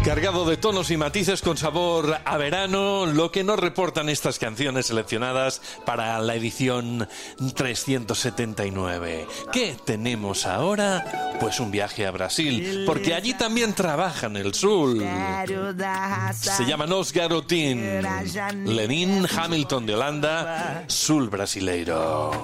Cargado de tonos y matices con sabor a verano, lo que nos reportan estas canciones seleccionadas para la edición 379. ¿Qué tenemos ahora? Pues un viaje a Brasil, porque allí también trabajan el sul. Se llaman Os Garotin. Lenin Hamilton de Holanda, sul brasileiro.